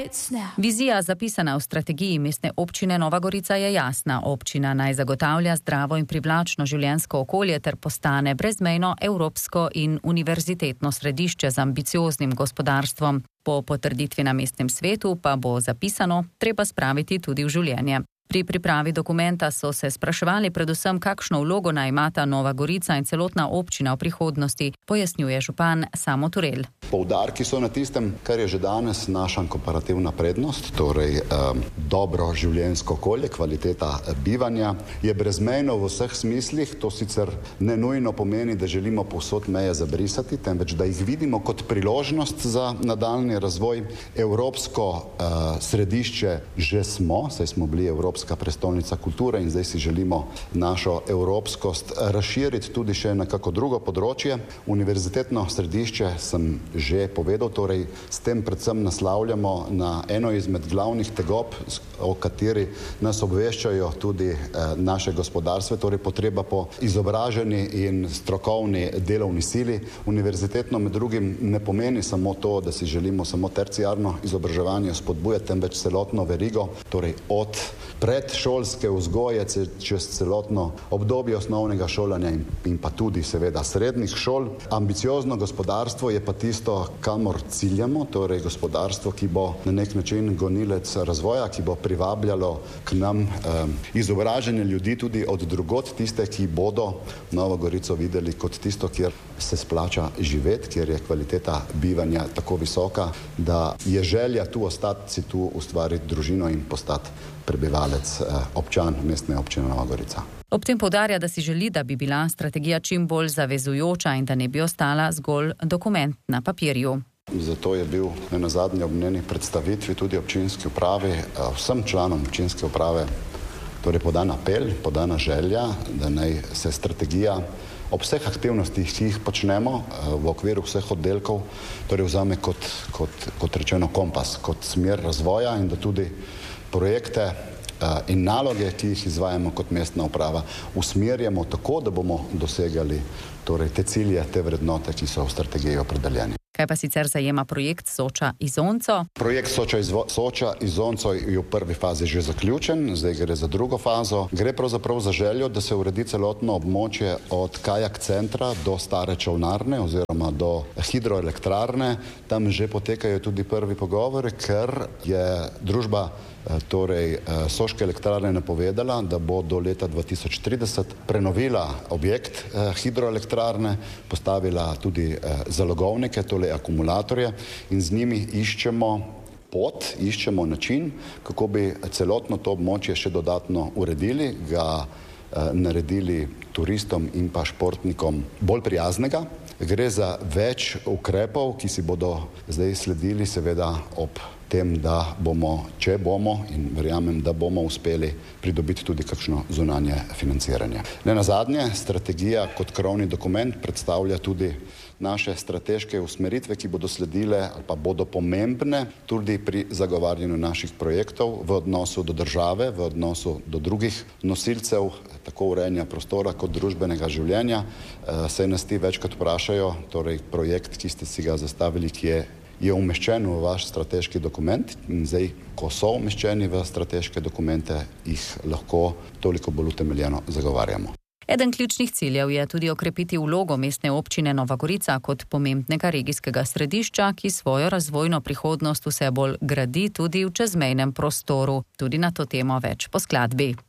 Vizija, zapisana v strategiji mestne občine Nova Gorica, je jasna. Občina naj zagotavlja zdravo in privlačno življenjsko okolje ter postane brezmejno evropsko in univerzitetno središče z ambicioznim gospodarstvom. Po potrditvi na mestnem svetu pa bo zapisano treba spraviti tudi v življenje. Pri pripravi dokumenta so se spraševali predvsem, kakšno vlogo naj imata Nova Gorica in celotna občina v prihodnosti, pojasnjuje župan Samo Turel. Poudarki so na tistem, kar je že danes naša komparativna prednost, torej dobro življenjsko okolje, kvaliteta bivanja je brezmejno v vseh smislih. To sicer ne nujno pomeni, da želimo povsod meje zabrisati, temveč da jih vidimo kot priložnost za nadaljnji razvoj. Evropsko središče že smo, saj smo bili Evropska prestolnica kulture in zdaj si želimo našo evropskost razširiti tudi še na kako drugo področje. Univerzitetno središče sem že povedal, torej s tem predvsem naslavljamo na eno izmed glavnih tegob, o kateri nas obveščajo tudi naše gospodarstve, torej potreba po izobraženi in strokovni delovni sili. Univerzitetno med drugim ne pomeni samo to, da si želimo samo terciarno izobraževanje spodbujati, temveč celotno verigo, torej od predšolske vzgoje čez celotno obdobje osnovnega šolanja in pa tudi seveda srednjih šol. Ambiciozno gospodarstvo je pa tisto, kamor ciljamo, torej gospodarstvo, ki bo na nek način gonilec razvoja, ki bo privabljalo k nam izobražene ljudi tudi od drugod, tiste, ki bodo Novo Gorico videli kot tisto, kjer se splača živeti, kjer je kvaliteta bivanja tako visoka, da je želja tu ostati, si tu ustvariti družino in postati prebivalec, občan mestne občine Nova Gorica. Ob tem poudarja, da si želi, da bi bila strategija čim bolj zavezujoča in da ne bi ostala zgolj dokument na papirju. Zato je bil nenazadnje ob njeni predstavitvi tudi občinski upravi, vsem članom občinske uprave torej podan apel, podana želja, da naj se strategija ob vseh aktivnostih, ki jih počnemo v okviru vseh oddelkov, torej vzame kot rečeno kompas, kot smer razvoja in da tudi projekte in naloge, ki jih izvajamo kot mestna uprava, usmerjamo tako, da bomo dosegali torej te cilje, te vrednote, ki so v strategiji opredeljeni. Kaj pa sicer zajema projekt Soča-Izonco? Projekt Soča-Izonco je v prvi fazi že zaključen, zdaj gre za drugo fazo. Gre pravzaprav za željo, da se uredi celotno območje od kajak centra do stare čolnarne oziroma do hidroelektrarne. Tam že potekajo tudi prvi pogovori, ker je družba torej Soške elektrarne napovedala, da bo do leta 2030 prenovila objekt hidroelektrarne, postavila tudi zalogovnike, torej akumulatorje in z njimi iščemo način, kako bi celotno to območje še dodatno uredili, ga naredili turistom in pa športnikom bolj prijaznega. Gre za več ukrepov, ki si bodo zdaj sledili seveda ob tem, da bomo, če bomo in verjamem, da bomo uspeli pridobiti tudi kakšno zunanje financiranje. Nenazadnje, strategija kot krovni dokument predstavlja tudi naše strateške usmeritve, ki bodo sledile ali pa bodo pomembne tudi pri zagovarjanju naših projektov v odnosu do države, v odnosu do drugih nosilcev, tako urejanja prostora kot družbenega življenja. Saj nas ti večkrat vprašajo, torej projekt, ki ste si ga zastavili, ki je umeščen v vaš strateški dokument in zdaj, ko so umeščeni v strateške dokumente, jih lahko toliko bolj utemeljeno zagovarjamo. Eden ključnih ciljev je tudi okrepiti vlogo mestne občine Nova Gorica kot pomembnega regijskega središča, ki svojo razvojno prihodnost vse bolj gradi tudi v čezmejnem prostoru. Tudi na to temo več po skladbi.